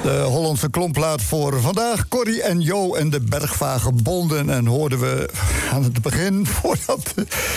De Hollandse klomplaat voor vandaag. Corrie en Jo en de Bergvagebonden. En hoorden we aan het begin, voordat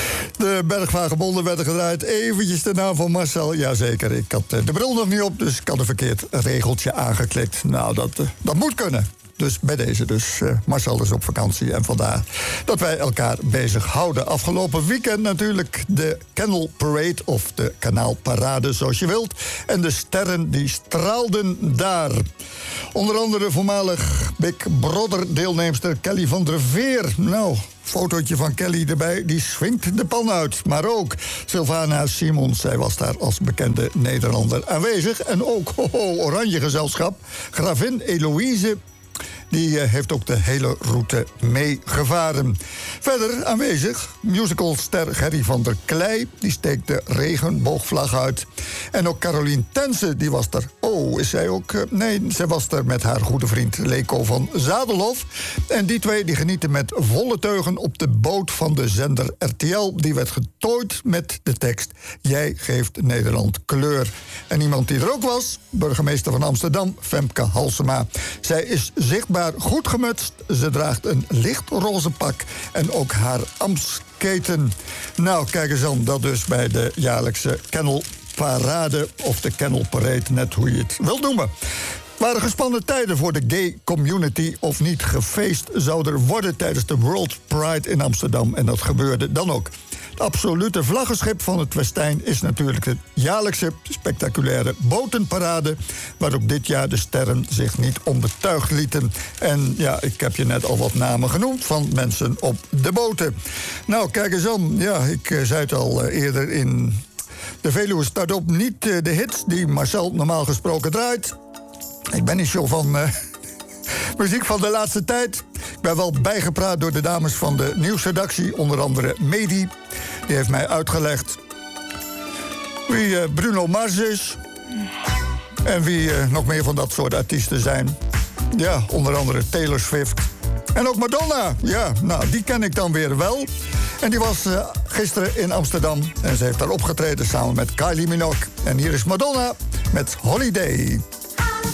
de Bergvagebonden werden gedraaid, eventjes de naam van Marcel. Jazeker, ik had de bril nog niet op, dus ik had een verkeerd regeltje aangeklikt. Nou, dat moet kunnen. Dus bij deze Marcel is op vakantie en vandaar dat wij elkaar bezig houden. Afgelopen weekend natuurlijk de Canal Parade of de Kanaalparade, zoals je wilt. En de sterren die straalden daar. Onder andere voormalig Big Brother deelnemster Kelly van der Veer. Nou, fotootje van Kelly erbij, die swingt de pan uit. Maar ook Sylvana Simons, zij was daar als bekende Nederlander aanwezig. En ook oranje gezelschap, gravin Eloïse. Die heeft ook de hele route meegevaren. Verder aanwezig musicalster Gerry van der Klei. Die steekt de regenboogvlag uit. En ook Caroline Tense, die was er. Oh, is zij ook? Nee, zij was er met haar goede vriend Leko van Zadelhof. En die twee die genieten met volle teugen op de boot van de zender RTL. Die werd getooid met de tekst: jij geeft Nederland kleur. En iemand die er ook was, burgemeester van Amsterdam, Femke Halsema. Zij is zichtbaar goed gemutst. Ze draagt een lichtroze pak en ook haar ambtsketen. Nou, kijk eens aan, dat dus bij de jaarlijkse Kennelparade of de Kennel Parade, net hoe je het wilt noemen. Waren gespannen tijden voor de gay community, of niet gefeest zou er worden tijdens de World Pride in Amsterdam. En dat gebeurde dan ook. Het absolute vlaggenschip van het Westijn is natuurlijk de jaarlijkse spectaculaire botenparade, waar ook dit jaar de sterren zich niet onbetuigd lieten. En ja, ik heb je net al wat namen genoemd van mensen op de boten. Nou, kijk eens aan. Ja, ik zei het al eerder in de Veluwe start op niet de hits die Marcel normaal gesproken draait. Ik ben niet zo van muziek van de laatste tijd. Ik ben wel bijgepraat door de dames van de nieuwsredactie, onder andere Medi. Die heeft mij uitgelegd wie Bruno Mars is. En wie nog meer van dat soort artiesten zijn. Ja, onder andere Taylor Swift. En ook Madonna. Ja, nou, die ken ik dan weer wel. En die was gisteren in Amsterdam. En ze heeft daar opgetreden samen met Kylie Minogue. En hier is Madonna met Holiday.